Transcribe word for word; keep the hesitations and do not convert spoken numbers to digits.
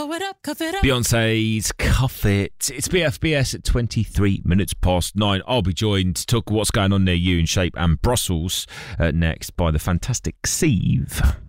Blow it up, cuff it up. Beyonce's Cuff It. It's B F B S at twenty-three minutes past nine. I'll be joined to talk what's going on near you in Shape and Brussels uh, next by the fantastic Sieve.